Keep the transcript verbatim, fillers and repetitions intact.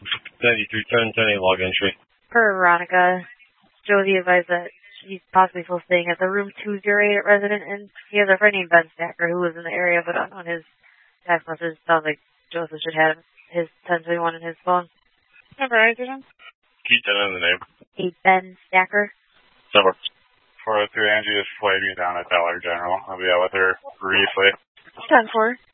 ninety-three ten ten A log entry. Per Veronica, Josie advised that she's possibly still staying at the room two oh eight resident, and he has a friend named Ben Stacker who lives in the area, but on, on his text message, it sounds like Joseph should have his ten twenty-one in his phone. Number eight, agent? Keep that in the name. A Ben Stacker. That works. four oh three Angie is flagging down at Dollar General. I'll be out with her briefly. ten four.